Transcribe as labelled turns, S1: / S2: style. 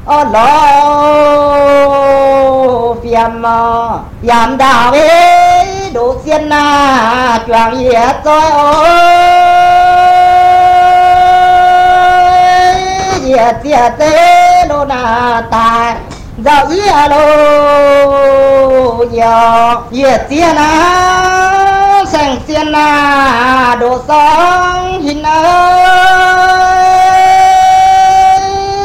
S1: ô lo phiền mà yam đào ấy đủ xiên na choàng yết rồi ôi yết yết thế lô na tài dạo yết lô giờ yết xiên na sang xiên na đồ sóng hình ơi